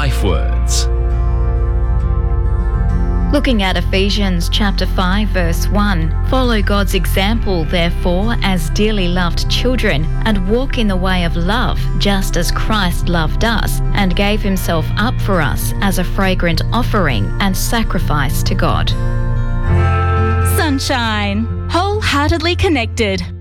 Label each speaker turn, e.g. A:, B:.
A: Life Words.
B: Looking at Ephesians chapter 5 verse 1, follow God's example, therefore, as dearly loved children, and walk in the way of love, just as Christ loved us, and gave himself up for us as a fragrant offering and sacrifice to God.
C: Sunshine, wholeheartedly connected.